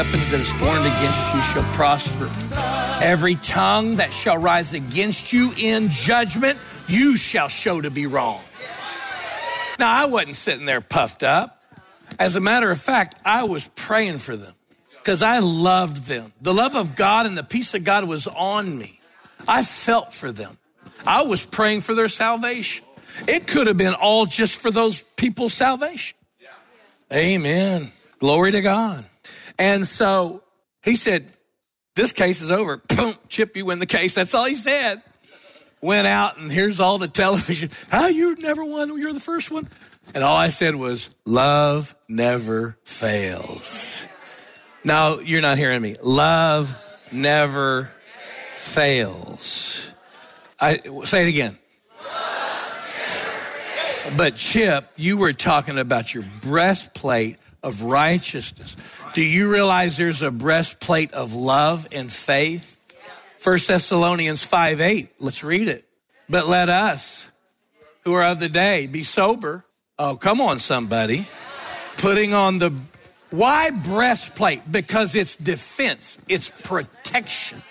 weapons that is formed against you shall prosper. Every tongue that shall rise against you in judgment, you shall show to be wrong. Now, I wasn't sitting there puffed up. As a matter of fact, I was praying for them because I loved them. The love of God and the peace of God was on me. I felt for them. I was praying for their salvation. It could have been all just for those people's salvation. Amen. Glory to God. And so he said, this case is over. Boom, Chip, you win the case. That's all he said. Went out and here's all the television. How you never won? You're the first one. And all I said was, love never fails. No, you're not hearing me. Love never fails. Say it again. But Chip, you were talking about your breastplate of righteousness. Do you realize there's a breastplate of love and faith? 1 Thessalonians 5:8. Let's read it. But let us who are of the day be sober. Oh, come on, somebody. Putting on the, why breastplate? Because it's defense, it's protection.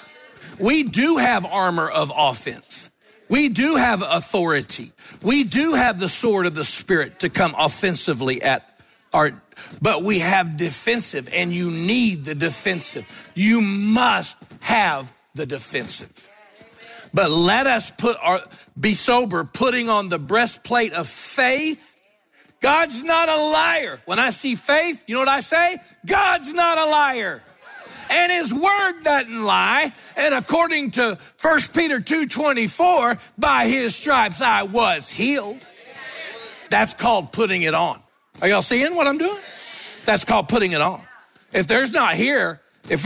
We do have armor of offense. We do have authority. We do have the sword of the Spirit to come offensively at our, but we have defensive, and you need the defensive. You must have the defensive. But let us be sober, putting on the breastplate of faith. God's not a liar. When I see faith, you know what I say? God's not a liar. And his word doesn't lie. And according to 1 Peter 2:24, by his stripes I was healed. That's called putting it on. Are y'all seeing what I'm doing? That's called putting it on. If there's not here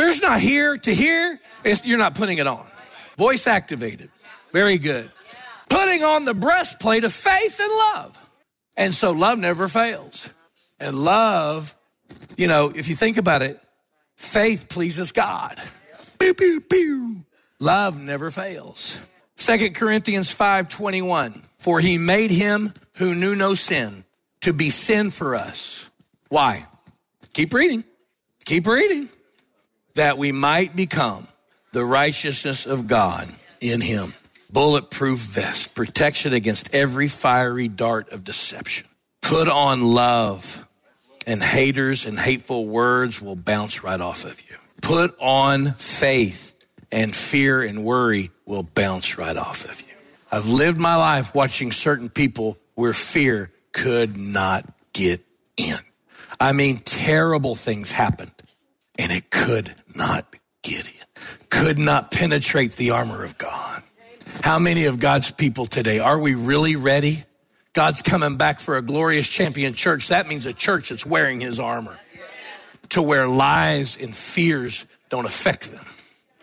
to hear, you're not putting it on. Voice activated. Very good. Putting on the breastplate of faith and love. And so love never fails. And love, you know, if you think about it, faith pleases God. Pew, pew, pew. Love never fails. 2 Corinthians 5:21. For he made him who knew no sin to be sin for us. Why? Keep reading. Keep reading. That we might become the righteousness of God in him. Bulletproof vest, protection against every fiery dart of deception. Put on love, and haters and hateful words will bounce right off of you. Put on faith, and fear and worry will bounce right off of you. I've lived my life watching certain people where fear could not get in. I mean, terrible things happened, and it could not get in. Could not penetrate the armor of God. How many of God's people today, are we really ready? God's coming back for a glorious champion church. That means a church that's wearing his armor to where lies and fears don't affect them.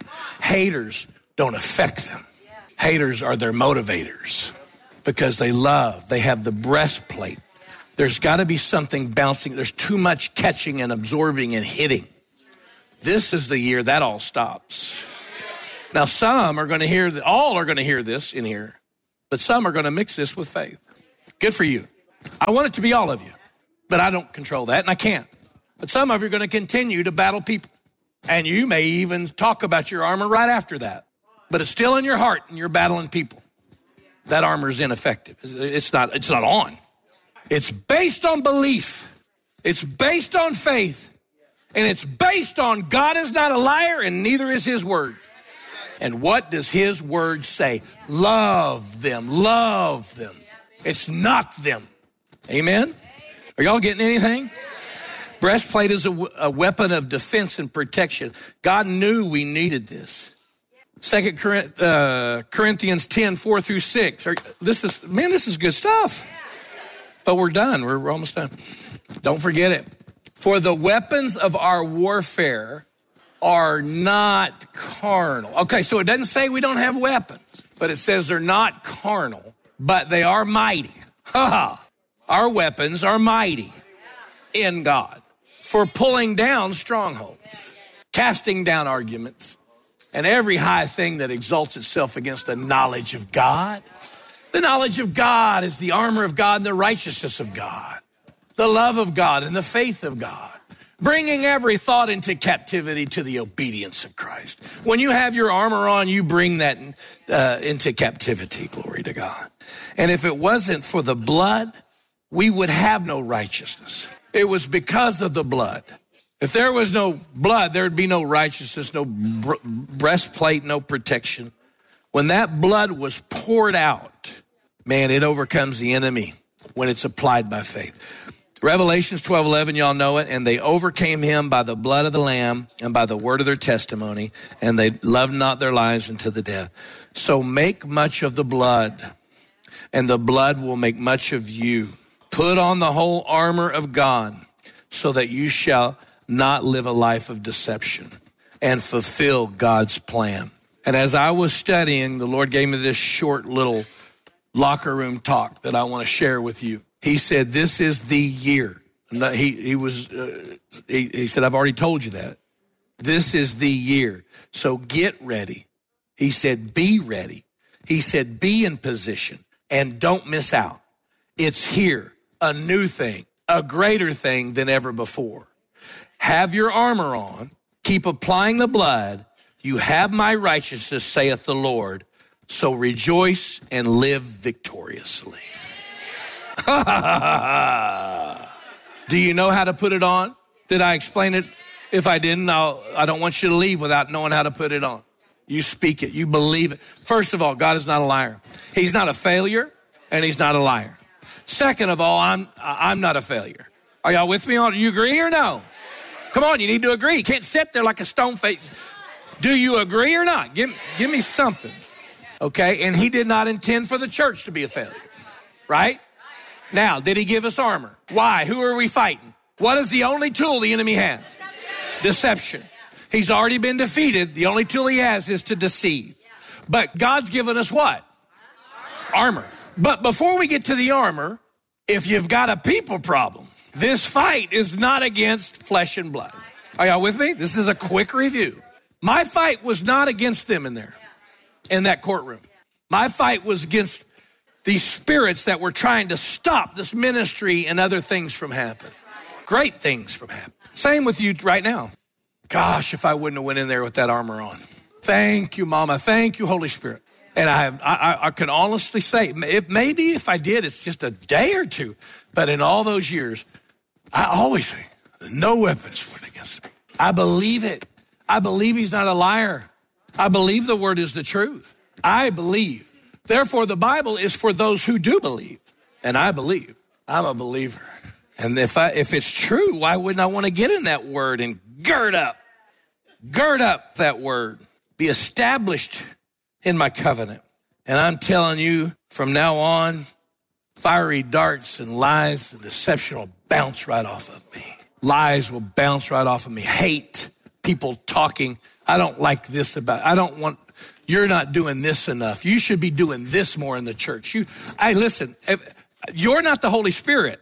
Haters don't affect them. Haters are their motivators because they love. They have the breastplate. There's got to be something bouncing. There's too much catching and absorbing and hitting. This is the year that all stops. Now, some are going to hear, all are going to hear this in here, but some are going to mix this with faith. Good for you. I want it to be all of you, but I don't control that, and I can't. But some of you are going to continue to battle people, and you may even talk about your armor right after that, but it's still in your heart, and you're battling people. That armor is ineffective. It's not on. It's based on belief. It's based on faith, and it's based on God is not a liar, and neither is his word. And what does his word say? Love them, love them. It's not them. Amen? Are y'all getting anything? Breastplate is a weapon of defense and protection. God knew we needed this. 2 Corinthians 10:4-6. This is good stuff. But we're done. We're almost done. Don't forget it. For the weapons of our warfare are not carnal. Okay, so it doesn't say we don't have weapons, but it says they're not carnal, but they are mighty. Our weapons are mighty in God for pulling down strongholds, casting down arguments, and every high thing that exalts itself against the knowledge of God. The knowledge of God is the armor of God and the righteousness of God, the love of God and the faith of God. bringing every thought into captivity to the obedience of Christ. When you have your armor on, you bring that into captivity, glory to God. And if it wasn't for the blood, we would have no righteousness. It was because of the blood. If there was no blood, there would be no righteousness, no breastplate, no protection. When that blood was poured out, man, it overcomes the enemy when it's applied by faith. Revelations 12:11, y'all know it. And they overcame him by the blood of the Lamb and by the word of their testimony, and they loved not their lives unto the death. So make much of the blood, and the blood will make much of you. Put on the whole armor of God so that you shall not live a life of deception and fulfill God's plan. And as I was studying, the Lord gave me this short little locker room talk that I want to share with you. He said, this is the year. He said, I've already told you that. This is the year. So get ready. He said, be ready. He said, be in position and don't miss out. It's here, a new thing, a greater thing than ever before. Have your armor on, keep applying the blood. You have my righteousness, saith the Lord. So rejoice and live victoriously. Do you know how to put it on? Did I explain it? If I didn't, I don't want you to leave without knowing how to put it on. You speak it, you believe it. First of all, God is not a liar. He's not a failure, and he's not a liar. Second of all, I'm not a failure. Are y'all with me on it? Do you agree or no? Come on, you need to agree. You can't sit there like a stone face. Do you agree or not? Give me something. Okay, and he did not intend for the church to be a failure, right? Now, did he give us armor? Why? Who are we fighting? What is the only tool the enemy has? Deception. He's already been defeated. The only tool he has is to deceive. But God's given us what? Armor. But before we get to the armor, if you've got a people problem, this fight is not against flesh and blood. Are y'all with me? This is a quick review. My fight was not against them in there, in that courtroom. My fight was against these spirits that were trying to stop this ministry and other things from happening. Great things from happening. Same with you right now. Gosh, if I wouldn't have went in there with that armor on. Thank you, Mama. Thank you, Holy Spirit. And I can honestly say, maybe if I did, it's just a day or two. But in all those years, I always say, no weapons formed against me. I believe it. I believe he's not a liar. I believe the word is the truth. I believe. Therefore, the Bible is for those who do believe. And I believe. I'm a believer. And if it's true, why wouldn't I want to get in that word and gird up that word, be established in my covenant? And I'm telling you, from now on, fiery darts and lies and deception will bounce right off of me. Lies will bounce right off of me. Hate, people talking. I don't like this you're not doing this enough. You should be doing this more in the church. Listen, you're not the Holy Spirit.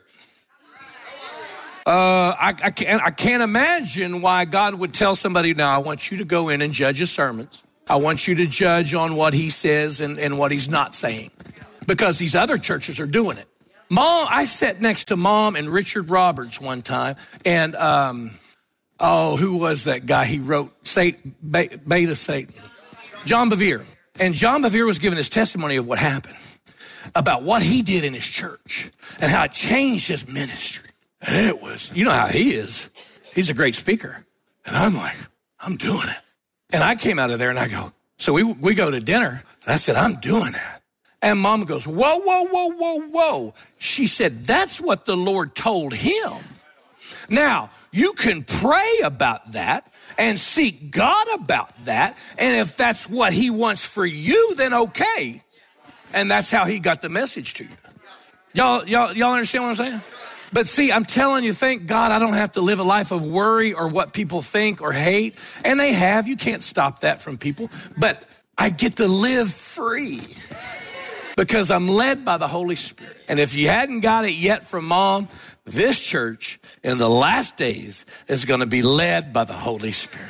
I can't imagine why God would tell somebody, now I want you to go in and judge his sermons. I want you to judge on what he says and what he's not saying, because these other churches are doing it. Mom, I sat next to Mom and Richard Roberts one time, and who was that guy? He wrote Beta Satan. John Bevere. And John Bevere was giving his testimony of what happened, about what he did in his church and how it changed his ministry. And it was, you know how he is. He's a great speaker. And I'm like, I'm doing it. And I came out of there and I go, so we go to dinner. And I said, I'm doing that. And Mom goes, whoa, whoa, whoa, whoa, whoa. She said, that's what the Lord told him. Now, you can pray about that and seek God about that. And if that's what he wants for you, then okay. And that's how he got the message to you. Y'all understand what I'm saying? But see, I'm telling you, thank God I don't have to live a life of worry or what people think or hate. And they have. You can't stop that from people. But I get to live free because I'm led by the Holy Spirit. And if you hadn't got it yet from Mom, this church in the last days is going to be led by the Holy Spirit.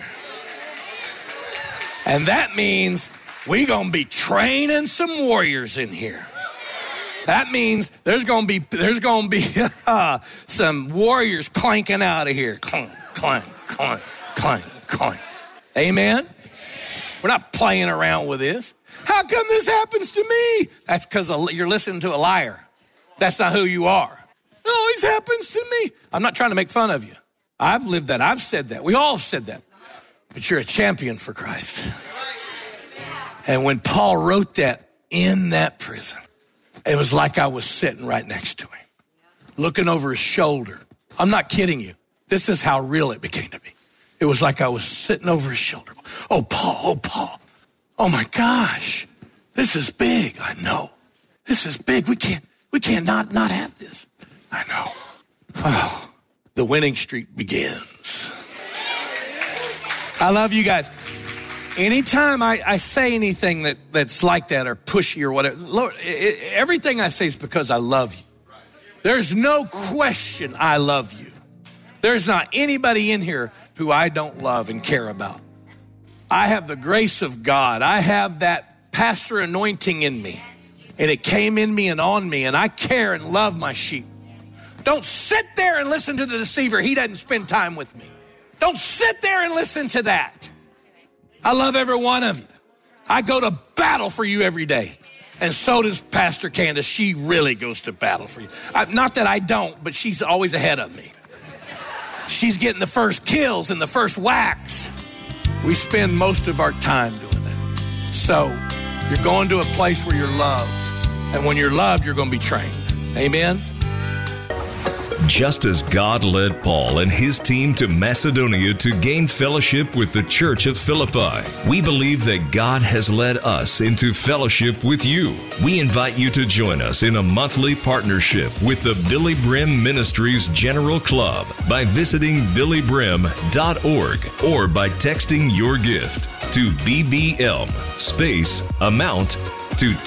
And that means we're going to be training some warriors in here. That means there's going to be some warriors clanking out of here. clang, clang, clang, clang. Amen? We're not playing around with this. How come this happens to me? That's because you're listening to a liar. That's not who you are. It always happens to me. I'm not trying to make fun of you. I've lived that. I've said that. We all have said that. But you're a champion for Christ. And when Paul wrote that in that prison, it was like I was sitting right next to him, looking over his shoulder. I'm not kidding you. This is how real it became to me. It was like I was sitting over his shoulder. Oh, Paul. Oh my gosh. This is big. I know. This is big. We can't not have this. I know. Oh, the winning streak begins. I love you guys. Anytime I say anything that's like that or pushy or whatever, Lord, everything I say is because I love you. There's no question I love you. There's not anybody in here who I don't love and care about. I have the grace of God. I have that pastor anointing in me, and it came in me and on me, and I care and love my sheep. Don't sit there and listen to the deceiver. He doesn't spend time with me. Don't sit there and listen to that. I love every one of you. I go to battle for you every day. And so does Pastor Candace. She really goes to battle for you. Not that I don't, but she's always ahead of me. She's getting the first kills and the first whacks. We spend most of our time doing that. So you're going to a place where you're loved. And when you're loved, you're going to be trained. Amen? Just as God led Paul and his team to Macedonia to gain fellowship with the Church of Philippi, we believe that God has led us into fellowship with you. We invite you to join us in a monthly partnership with the Billy Brim Ministries General Club by visiting billybrim.org or by texting your gift to BBM amount to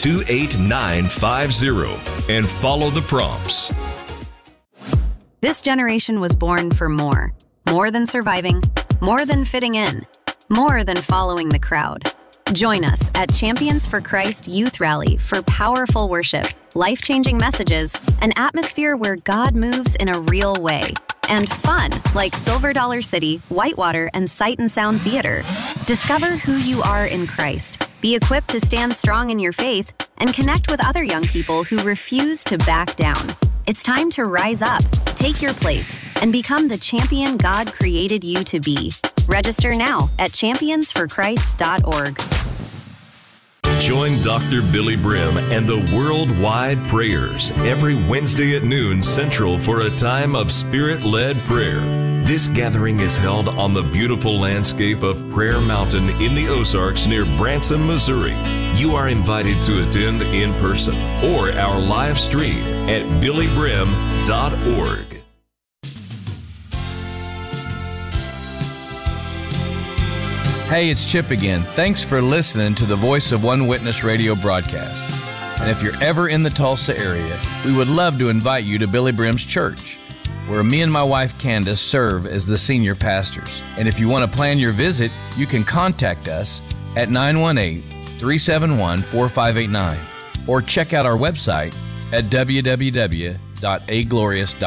28950 and follow the prompts. This generation was born for more. More than surviving, more than fitting in, more than following the crowd. Join us at Champions for Christ Youth Rally for powerful worship, life-changing messages, an atmosphere where God moves in a real way, and fun like Silver Dollar City, Whitewater, and Sight and Sound Theater. Discover who you are in Christ, be equipped to stand strong in your faith, and connect with other young people who refuse to back down. It's time to rise up, take your place, and become the champion God created you to be. Register now at championsforchrist.org. Join Dr. Billy Brim and the Worldwide Prayers every Wednesday at noon Central for a time of Spirit-led prayer. This gathering is held on the beautiful landscape of Prayer Mountain in the Ozarks near Branson, Missouri. You are invited to attend in person or our live stream at billybrim.org. Hey, it's Chip again. Thanks for listening to the Voice of One Witness radio broadcast. And if you're ever in the Tulsa area, we would love to invite you to Billy Brim's church, where me and my wife Candace serve as the senior pastors. And if you want to plan your visit, you can contact us at 918-371-4589 or check out our website at www.aglorious.com.